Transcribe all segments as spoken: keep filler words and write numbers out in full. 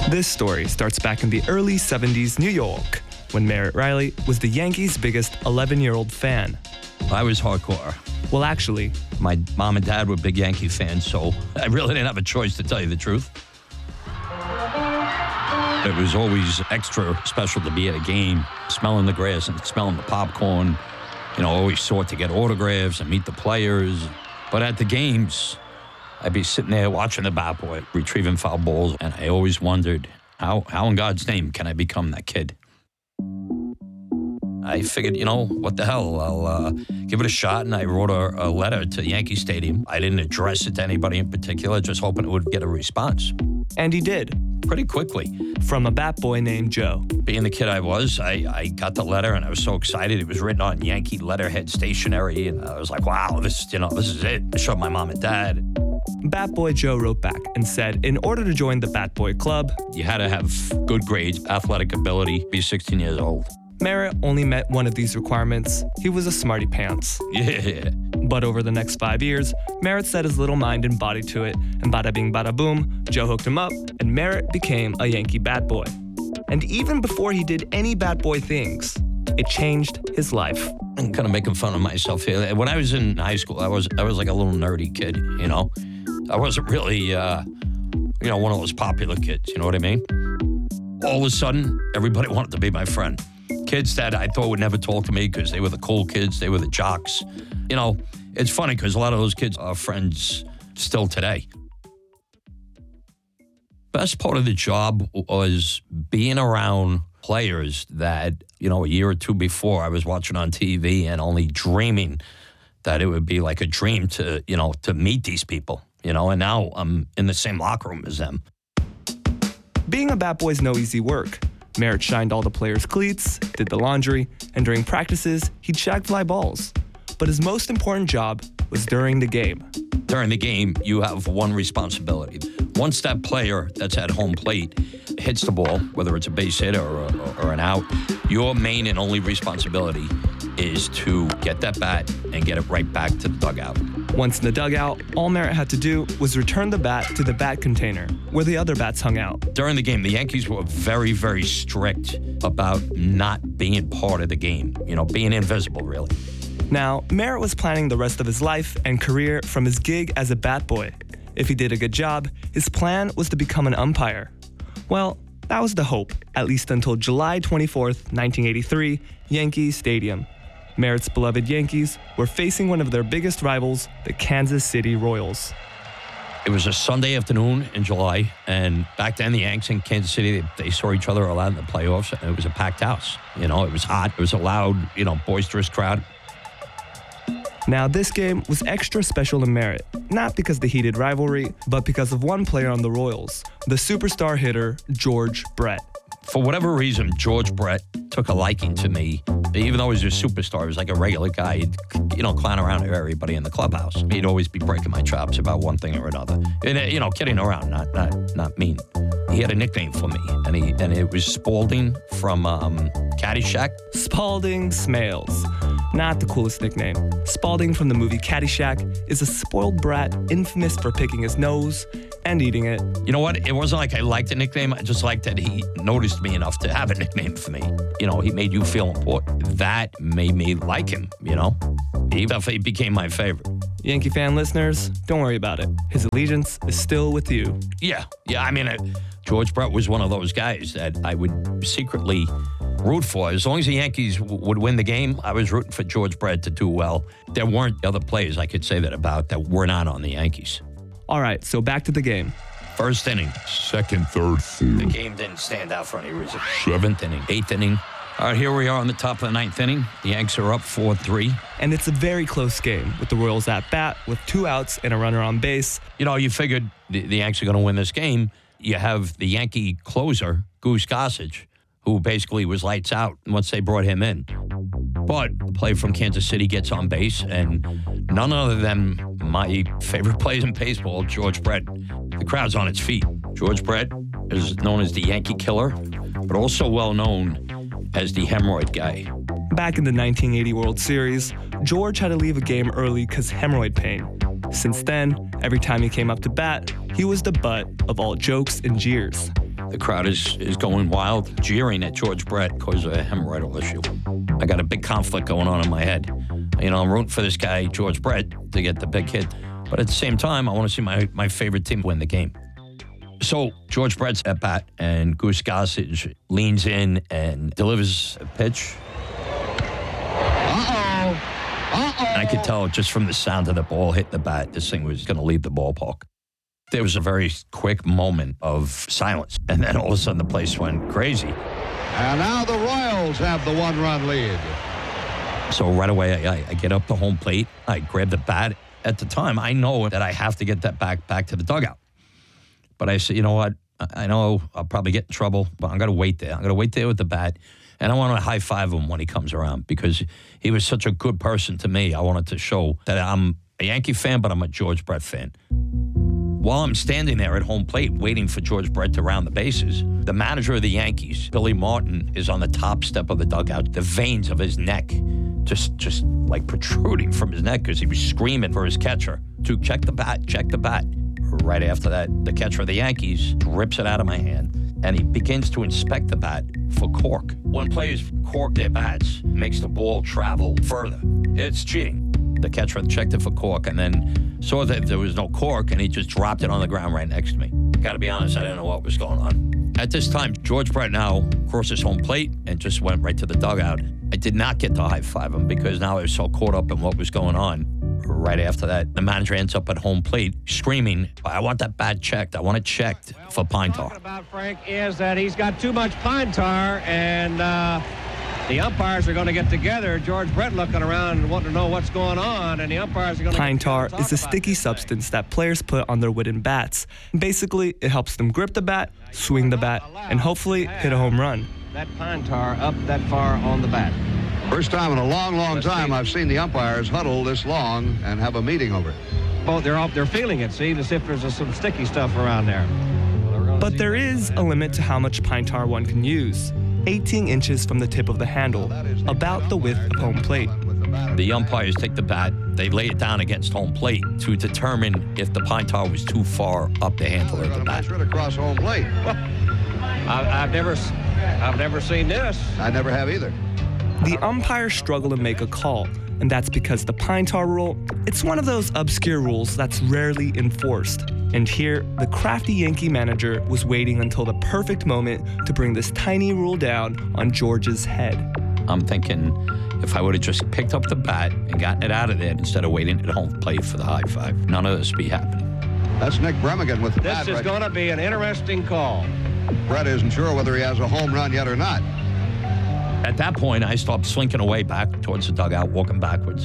This story starts back in the early seventies New York, when Merritt Riley was the Yankees' biggest eleven-year-old fan. I was hardcore. Well, actually, my mom and dad were big Yankee fans, so I really didn't have a choice, to tell you the truth. It was always extra special to be at a game, smelling the grass and smelling the popcorn. You know, always sought to get autographs and meet the players. But at the games, I'd be sitting there watching the bat boy, retrieving foul balls, and I always wondered, how, how in God's name can I become that kid? I figured, you know, what the hell, I'll uh, give it a shot, and I wrote a, a letter to Yankee Stadium. I didn't address it to anybody in particular, just hoping it would get a response. And he did. Pretty quickly. From a bat boy named Joe. Being the kid I was, I, I got the letter, and I was so excited. It was written on Yankee letterhead stationery, and I was like, wow, this, you know, this is it. I showed my mom and dad. Bat Boy Joe wrote back and said, in order to join the Bat Boy Club, you had to have good grades, athletic ability, be sixteen years old. Merritt only met one of these requirements. He was a smarty pants. Yeah. But over the next five years, Merritt set his little mind and body to it, and bada bing bada boom, Joe hooked him up, and Merritt became a Yankee bat boy. And even before he did any bat boy things, it changed his life. I'm kind of making fun of myself here. When I was in high school, I was I was like a little nerdy kid, you know? I wasn't really, uh, you know, one of those popular kids, you know what I mean? All of a sudden, everybody wanted to be my friend. Kids that I thought would never talk to me because they were the cool kids, they were the jocks. You know, it's funny because a lot of those kids are friends still today. Best part of the job was being around players that, you know, a year or two before I was watching on T V and only dreaming that it would be like a dream to, you know, to meet these people, you know, and now I'm in the same locker room as them. Being a bat boy is no easy work. Merritt shined all the players' cleats, did the laundry, and during practices, he'd shag fly balls. But his most important job was during the game. During the game, you have one responsibility. Once that player that's at home plate hits the ball, whether it's a base hit or, or, or an out, your main and only responsibility is to get that bat and get it right back to the dugout. Once in the dugout, all Merritt had to do was return the bat to the bat container where the other bats hung out. During the game, the Yankees were very, very strict about not being part of the game, you know, being invisible, really. Now, Merritt was planning the rest of his life and career from his gig as a bat boy. If he did a good job, his plan was to become an umpire. Well, that was the hope, at least until July twenty-fourth, nineteen eighty-three, Yankee Stadium. Merritt's beloved Yankees were facing one of their biggest rivals, the Kansas City Royals. It was a Sunday afternoon in July, and back then the Yanks in Kansas City, they, they saw each other a lot in the playoffs, and it was a packed house. You know, it was hot. It was a loud, you know, boisterous crowd. Now, this game was extra special to Merritt, not because of the heated rivalry, but because of one player on the Royals, the superstar hitter, George Brett. For whatever reason, George Brett took a liking to me. Even though he was a superstar, he was like a regular guy. He'd, you know, clown around to everybody in the clubhouse. He'd always be breaking my chops about one thing or another. And, you know, kidding around, not not not mean. He had a nickname for me, and he and it was Spalding from um, Caddyshack. Spalding Smales. Not the coolest nickname. Spalding from the movie Caddyshack is a spoiled brat infamous for picking his nose and eating it. You know what? It wasn't like I liked the nickname. I just liked that he noticed me enough to have a nickname for me. You know, he made you feel important. That made me like him, you know? He definitely became my favorite. Yankee fan listeners, don't worry about it. His allegiance is still with you. Yeah, yeah. I mean, uh, George Brett was one of those guys that I would secretly root for. As long as the Yankees w- would win the game, I was rooting for George Brett to do well. There weren't other players I could say that about that were not on the Yankees. All right, so back to the game. First inning. Second, third, fourth. The game didn't stand out for any reason. Seventh inning. Eighth inning. All right, here we are on the top of the ninth inning. The Yanks are up four three. And it's a very close game with the Royals at bat with two outs and a runner on base. You know, you figured the, the Yanks are going to win this game. You have the Yankee closer, Goose Gossage, who basically was lights out once they brought him in. But the player from Kansas City gets on base, and none other than my favorite player in baseball, George Brett. The crowd's on its feet. George Brett is known as the Yankee Killer, but also well known as the hemorrhoid guy. Back in the nineteen eighty World Series, George had to leave a game early because hemorrhoid pain. Since then, every time he came up to bat, he was the butt of all jokes and jeers. The crowd is, is going wild, jeering at George Brett because of a hemorrhoidal issue. I got a big conflict going on in my head. You know, I'm rooting for this guy, George Brett, to get the big hit. But at the same time, I want to see my, my favorite team win the game. So George Brett's at bat, and Goose Gossage leans in and delivers a pitch. Uh-oh. Uh-oh. And I could tell just from the sound of the ball hitting the bat, this thing was going to leave the ballpark. There was a very quick moment of silence, and then all of a sudden the place went crazy. And now the Royals have the one-run lead. So right away, I, I get up to home plate. I grab the bat. At the time, I know that I have to get that back back to the dugout. But I said, you know what? I know I'll probably get in trouble, but I'm going to wait there. I'm going to wait there with the bat. And I want to high-five him when he comes around because he was such a good person to me. I wanted to show that I'm a Yankee fan, but I'm a George Brett fan. While I'm standing there at home plate waiting for George Brett to round the bases, the manager of the Yankees, Billy Martin, is on the top step of the dugout. The veins of his neck just just like protruding from his neck because he was screaming for his catcher to check the bat, check the bat. Right after that, the catcher of the Yankees rips it out of my hand, and he begins to inspect the bat for cork. When players cork their bats, makes the ball travel further. It's cheating. The catcher checked it for cork and then saw that there was no cork, and he just dropped it on the ground right next to me. Got to be honest, I didn't know what was going on. At this time, George Brett now crosses home plate and just went right to the dugout. I did not get to high-five him because now I was so caught up in what was going on. Right after that, the manager ends up at home plate screaming, I want that bat checked. I want it checked for pine tar. What about, Frank, is that he's got too much pine tar, and uh, the umpires are going to get together. George Brett looking around and wanting to know what's going on, and the umpires are going to Pine tar talk is a about sticky this. substance that players put on their wooden bats. Basically, it helps them grip the bat, swing the bat, and hopefully hit a home run. That pine tar up that far on the bat. First time in a long, long time I've seen the umpires huddle this long and have a meeting over it. Both they're all, they're feeling it, see, to see if there's uh, some sticky stuff around there. But there is a limit to how much pine tar one can use. eighteen inches from the tip of the handle, about the width of home plate. The umpires take the bat, they lay it down against home plate to determine if the pine tar was too far up the handle of the bat. Right across home plate. I, I've never, I've never seen this. I never have either. The umpires struggle to make a call, and that's because the pine tar rule, it's one of those obscure rules that's rarely enforced. And here, the crafty Yankee manager was waiting until the perfect moment to bring this tiny rule down on George's head. I'm thinking if I would have just picked up the bat and gotten it out of there instead of waiting at home plate for the high five, none of this would be happening. That's Nick Bremigan with the This bat. is right. going to be an interesting call. Brett isn't sure whether he has a home run yet or not. At that point, I stopped slinking away back towards the dugout, walking backwards.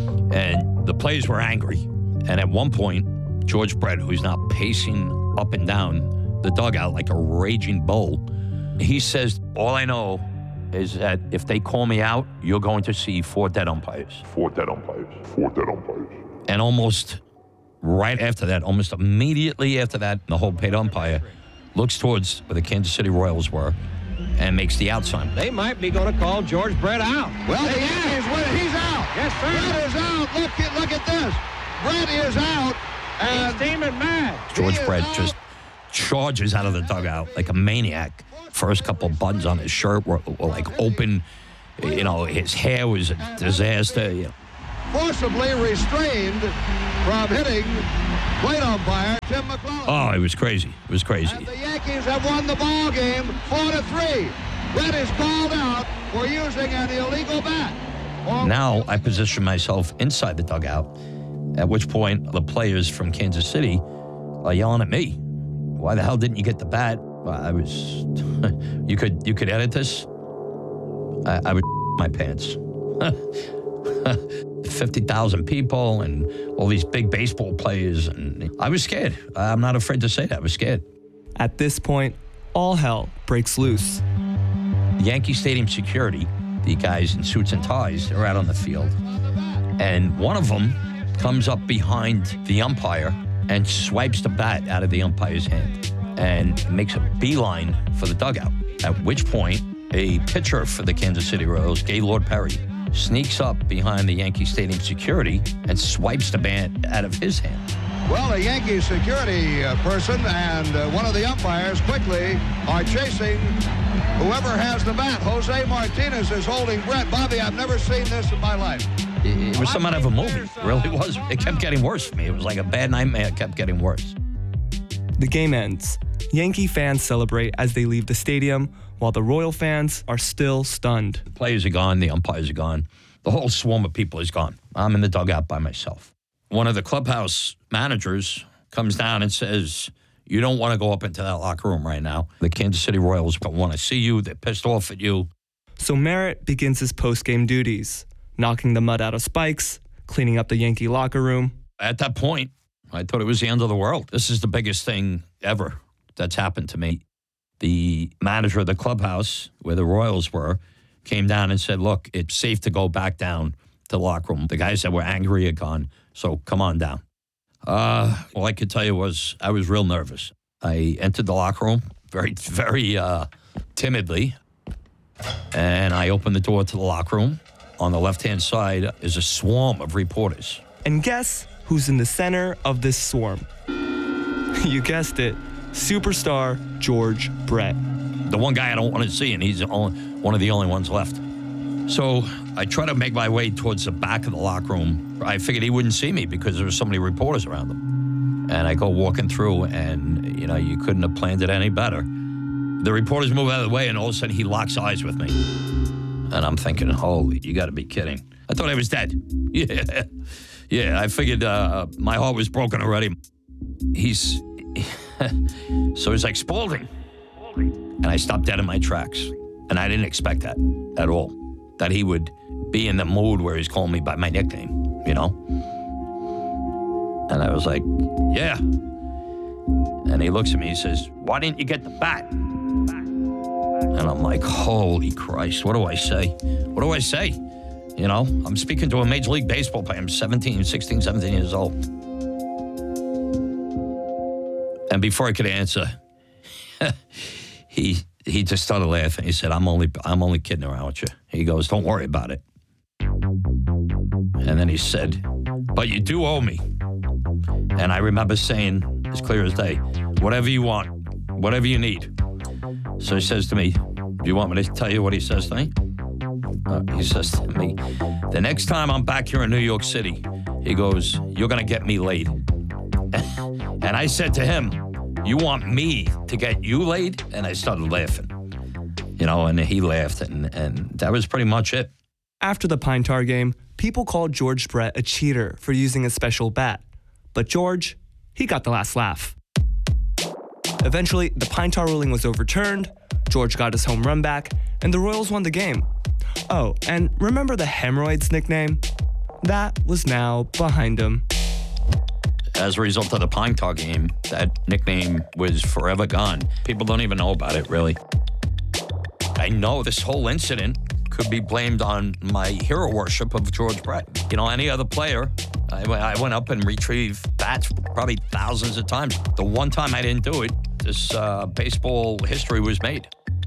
And the players were angry. And at one point, George Brett, who's now pacing up and down the dugout like a raging bull, he says, all I know is that if they call me out, you're going to see four dead umpires. Four dead umpires. Four dead umpires. And almost right after that, almost immediately after that, the whole paid umpire looks towards where the Kansas City Royals were and makes the out sign. They might be going to call George Brett out. Well, the Yankees win it. He's out. Yes, sir. Brett is out. Look at, look at this. Brett is out. And He's steaming mad. George He is Brett out. just charges out of the dugout like a maniac. First couple buttons on his shirt were, were like open. You know, his hair was a disaster. You know. forcibly restrained from hitting plate umpire Tim McClellan. Oh, it was crazy. It was crazy. And the Yankees have won the ball game four to three. Brett is called out for using an illegal bat. Or Now I position myself inside the dugout, at which point the players from Kansas City are yelling at me. Why the hell didn't you get the bat? Well, I was, you could you could edit this? I, I would my pants. fifty thousand people and all these big baseball players. And I was scared. I'm not afraid to say that. I was scared. At this point, all hell breaks loose. Yankee Stadium security, the guys in suits and ties, they're out on the field. And one of them comes up behind the umpire and swipes the bat out of the umpire's hand and makes a beeline for the dugout. At which point, a pitcher for the Kansas City Royals, Gaylord Perry, sneaks up behind the Yankee Stadium security and swipes the bat out of his hand. Well, a Yankee security uh, person and uh, one of the umpires quickly are chasing whoever has the bat. Jose Martinez is holding Brett. Bobby, I've never seen this in my life. It was some out of a movie. It really was. It kept getting worse for me. It was like a bad nightmare. It kept getting worse. The game ends. Yankee fans celebrate as they leave the stadium, while the Royal fans are still stunned. The players are gone. The umpires are gone. The whole swarm of people is gone. I'm in the dugout by myself. One of the clubhouse managers comes down and says, you don't want to go up into that locker room right now. The Kansas City Royals want to see you. They're pissed off at you. So Merritt begins his post-game duties, knocking the mud out of spikes, cleaning up the Yankee locker room. At that point, I thought it was the end of the world. This is the biggest thing ever that's happened to me. The manager of the clubhouse, where the Royals were, came down and said, look, it's safe to go back down to the locker room. The guys that were angry are gone, so come on down. Uh, all I could tell you was I was real nervous. I entered the locker room very, very uh, timidly, and I opened the door to the locker room. On the left-hand side is a swarm of reporters. And guess who's in the center of this swarm? You guessed it, superstar George Brett. The one guy I don't want to see, and he's the only, one of the only ones left. So I try to make my way towards the back of the locker room. I figured he wouldn't see me because there were so many reporters around him. And I go walking through, and, you know, you couldn't have planned it any better. The reporters move out of the way, and all of a sudden he locks eyes with me. And I'm thinking, holy, you got to be kidding. I thought I was dead. Yeah. Yeah, I figured uh, my heart was broken already. He's... so he's like, Spaulding. And I stopped dead in my tracks. And I didn't expect that at all. That he would be in the mood where he's calling me by my nickname, you know? And I was like, yeah. And he looks at me, he says, why didn't you get the bat? And I'm like, holy Christ, what do I say? What do I say? You know, I'm speaking to a Major League Baseball player. I'm seventeen, sixteen, seventeen years old. And before I could answer, he he just started laughing. He said, I'm only I'm only kidding around with you. He goes, don't worry about it. And then he said, but you do owe me. And I remember saying, as clear as day, whatever you want, whatever you need. So he says to me, do you want me to tell you what he says to me? Uh, he says to me, the next time I'm back here in New York City, he goes, you're going to get me laid. And I said to him, you want me to get you laid? And I started laughing, you know, and he laughed, and, and that was pretty much it. After the Pine Tar game, people called George Brett a cheater for using a special bat. But George, he got the last laugh. Eventually, the Pine Tar ruling was overturned, George got his home run back, and the Royals won the game. Oh, and remember the hemorrhoids nickname? That was now behind him. As a result of the Pine Tar game, that nickname was forever gone. People don't even know about it, really. I know this whole incident could be blamed on my hero worship of George Brett. You know, any other player, I, I went up and retrieved bats probably thousands of times. The one time I didn't do it, this uh, baseball history was made.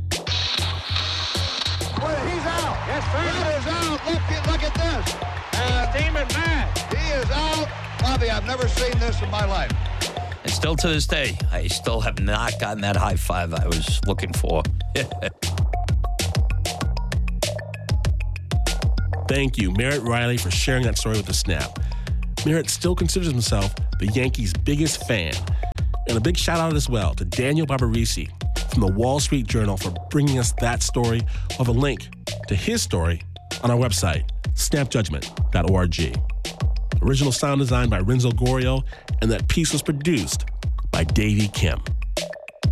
Well, he's out. Yes, sir. Brett is out. Look, look at this. And Steaming mad. he is out. Bobby, I've never seen this in my life. And still to this day, I still have not gotten that high five I was looking for. Thank you, Merritt Riley, for sharing that story with The Snap. Merritt still considers himself the Yankees' biggest fan. And a big shout out as well to Daniel Barbarisi from the Wall Street Journal for bringing us that story. We'll have a link to his story on our website, snap judgment dot org. Original sound design by Renzo Gorio, and that piece was produced by Davey Kim.